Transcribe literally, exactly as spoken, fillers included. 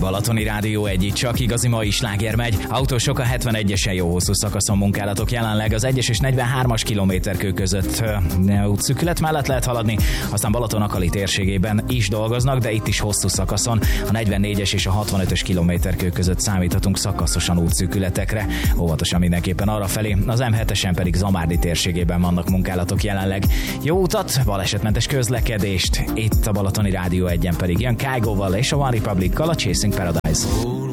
Balatoni Rádió egy, itt csak igazi mai sláger megy. Autósok a hetvenegyesen jó hosszú szakaszon munkálatok jelenleg az egyes és negyvenhármas kilométerkő között útszűkület mellett lehet haladni, aztán Balaton-Akali térségében is dolgoznak, de itt is hosszú szakaszon a negyvennégyes és a hatvanötös kilométerkő között számíthatunk szakaszosan útszűkületekre. Óvatosan mindenképpen arra felé, az em hetesen pedig Zamárdi térségében vannak munkálatok jelenleg. Jó utat, balesetmentes közlekedést, itt a Balatoni Rádió egyen pedig jön Kygoval és a One Republic-kal a Chasing Paradise.